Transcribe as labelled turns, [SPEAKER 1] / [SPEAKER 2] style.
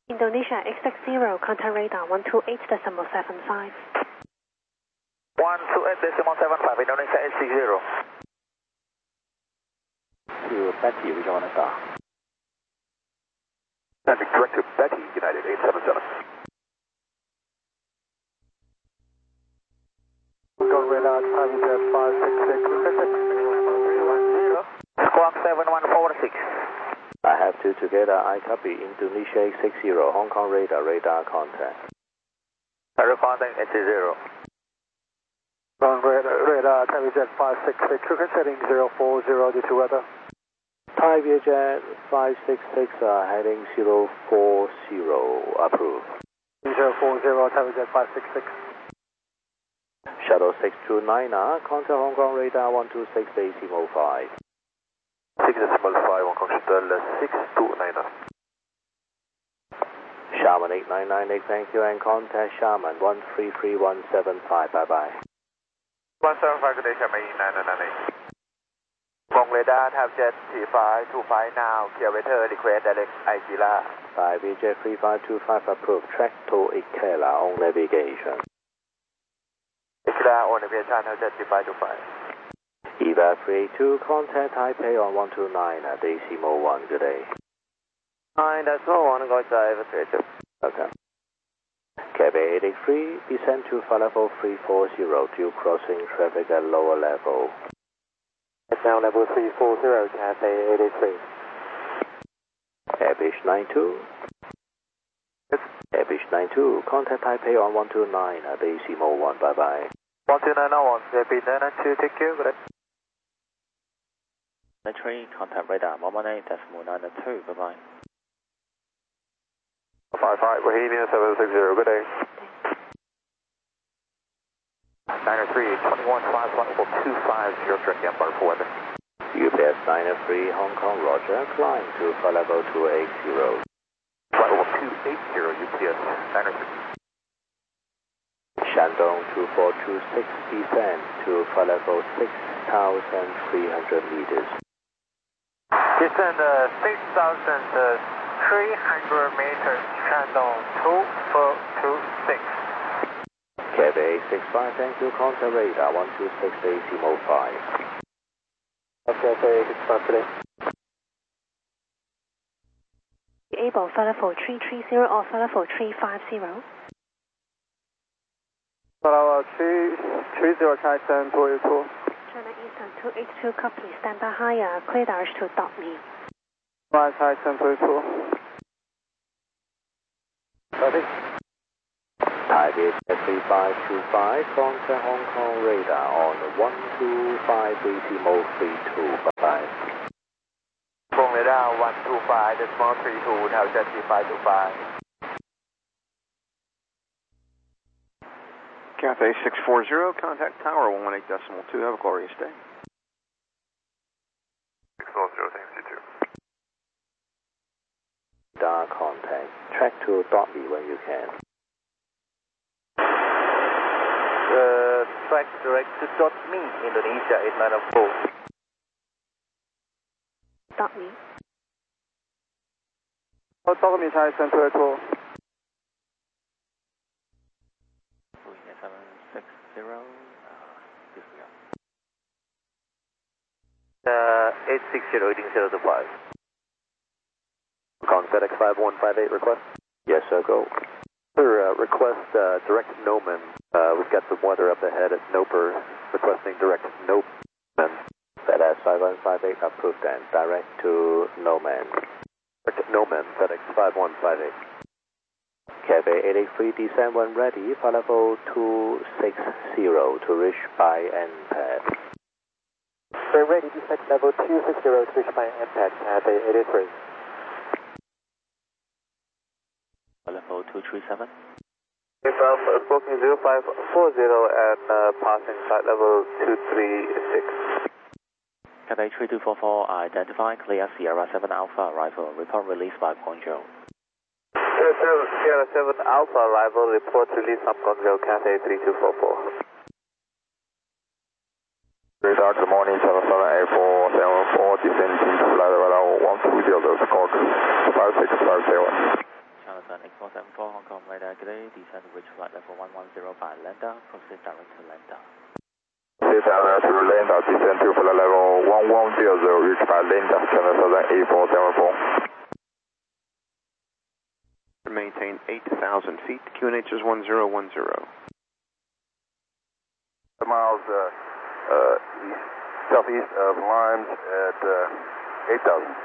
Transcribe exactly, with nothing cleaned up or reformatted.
[SPEAKER 1] Indonesia X X zero, contact radar one two eight point seven five.
[SPEAKER 2] one two eight point seven five, Indonesia X X zero.
[SPEAKER 3] To Betty, we don't want to start.
[SPEAKER 4] Landing direct to Betty, United eight seven seven.
[SPEAKER 5] Go radar, time is at five six six six.
[SPEAKER 2] Squawk seven one four six.
[SPEAKER 3] I have two together, I copy. Indonesia X X zero, Hong Kong radar, radar contact.
[SPEAKER 2] Radar contact X X zero.
[SPEAKER 5] Go radar, radar, time is at five six six, heading zero four zero due to weather.
[SPEAKER 3] Thai Vietjet five six six, uh, heading zero four zero, approved.
[SPEAKER 5] zero four zero, time is at five six six.
[SPEAKER 3] Shuttle six two nine, uh, contact Hong Kong radar one two six decimal five.
[SPEAKER 4] six decimal five, Hong Kong Shuttle six two nine.
[SPEAKER 3] Sharman eight nine nine eight, thank you, and contact Sharman one three three one seven five, bye bye.
[SPEAKER 2] one seven five, good day, Sharman eight nine nine eight. Hong Kong radar, have jet three five two five now, clear weather, request direct Ikela.
[SPEAKER 3] Thai Vietjet three five two five, approved, track to Ikela on navigation.
[SPEAKER 2] Ikela on navigation, have jet three five two five.
[SPEAKER 3] Eva three eight two, contact Taipei on one two nine at decimal one, good day.
[SPEAKER 2] nine decimal one, go drive three two.
[SPEAKER 3] Okay. Cathay eight eight three, descend to flight level three four zero, due crossing traffic at lower level.
[SPEAKER 5] It's now level three four zero, Cathay eight eight three.
[SPEAKER 3] Airbus nine two. Airbus nine two, contact Taipei on one two nine at decimal one, bye bye.
[SPEAKER 2] one two nine one, Airbus nine two, take care, good day.
[SPEAKER 3] three, contact radar one one eight decimal nine two, bye bye.
[SPEAKER 4] five five, Bohemian seven six zero, good day.
[SPEAKER 2] nine three, twenty-one five, flight level two five zero, direct Empire for weather.
[SPEAKER 3] U P S nine three, Hong Kong, roger, climb to flight level two eight zero.
[SPEAKER 4] Flight level two eight zero, U P S nine three.
[SPEAKER 3] Shandong two four two six, descend to flight level six thousand three hundred meters.
[SPEAKER 2] Descend uh, six thousand three hundred meters, Shandong two four two six.
[SPEAKER 3] Cathay eight six five, thank you, contact radar one two six decimal five.
[SPEAKER 5] Okay, Cathay eight six five today.
[SPEAKER 1] Able, flight level three three zero or flight level three five zero.
[SPEAKER 5] Flight level three three zero, China Eastern two eight two.
[SPEAKER 1] China Eastern two eight two, copy, stand by higher, clear direct to dot me.
[SPEAKER 5] Flight China Eastern two eight two. Copy.
[SPEAKER 3] Thai Vietjet three five two five, contact Hong Kong radar on one two five decimal three two, bye bye.
[SPEAKER 2] Hong Kong radar one two five decimal three two, have jet three five two five.
[SPEAKER 4] Cathay six four zero, contact tower one one eight decimal two, have a glorious day. six four zero, thanks, you too.
[SPEAKER 3] Radar contact, track to dot me when you can.
[SPEAKER 2] Uh, track direct to dot me, Indonesia eight nine four.
[SPEAKER 1] Dot me.
[SPEAKER 5] Oh, talk me, China Eastern two eight two.
[SPEAKER 3] seven six zero,
[SPEAKER 2] Uh, eight six zero, eight zero two five.
[SPEAKER 4] Contact X five one five eight request.
[SPEAKER 3] yes sir, go.
[SPEAKER 4] Sir, uh, request uh, direct Nomen. Uh, we've got some weather up ahead at Noper, requesting direct Nomen.
[SPEAKER 3] FedEx five one five eight, approved then, direct to Nomen.
[SPEAKER 4] Direct Nomen, FedEx five one five eight.
[SPEAKER 3] Cathay eight eight three, descend when ready, flight level two six zero to reach by N pad.
[SPEAKER 5] We're ready to set level two six zero to reach by impact, Cathay eight eight three.
[SPEAKER 3] Level two three seven.
[SPEAKER 2] If I'm uh, booking zero five four zero and uh, passing flight level two three six.
[SPEAKER 3] Cathay three two four four, identify clear Sierra seven Alpha arrival, report released by Guangzhou.
[SPEAKER 2] Sierra seven Alpha arrival, report release from Guangzhou, Cathay three two four four.
[SPEAKER 4] Radar, good morning, seven seven eight four seven four, descending to flight level one two zero, squawk five six five zero.
[SPEAKER 6] Amazon X four seven four, Hong Kong radar, good day, descend to reach flight level one one zero by Landa, proceed direct to Landa.
[SPEAKER 2] Proceed direct to Landa, descend to flight level one one zero zero, reach by Landa, Channel Southern eight four seven four.
[SPEAKER 7] Maintain eight thousand feet, Q N H is one zero one zero.
[SPEAKER 2] Miles uh, uh, east, southeast of Limes at uh, eight thousand.